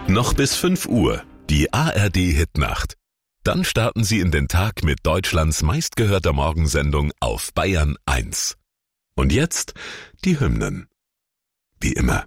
Noch bis 5 Uhr, die ARD-Hitnacht. Dann starten Sie in den Tag mit Deutschlands meistgehörter Morgensendung auf Bayern 1. Und jetzt die Hymnen. Wie immer.